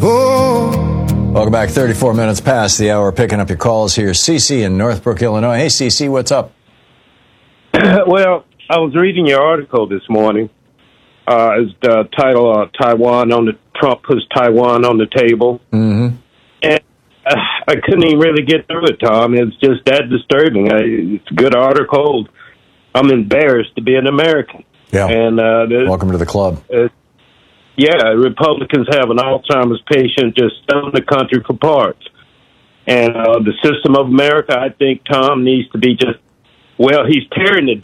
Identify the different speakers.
Speaker 1: Welcome back. 34 minutes past the hour. Picking up your calls here. CC in Northbrook, Illinois. Hey, CC, what's up?
Speaker 2: Well, I was reading your article this morning. It's the title, Trump puts Taiwan on the table.
Speaker 1: Mm-hmm.
Speaker 2: And I couldn't even really get through it, Tom. It's just that disturbing. It's a good article. I'm embarrassed to be an American.
Speaker 1: Yeah.
Speaker 2: And
Speaker 1: welcome to the club.
Speaker 2: Republicans have an Alzheimer's patient just selling the country for parts. And the system of America, I think, Tom, needs to be he's tearing it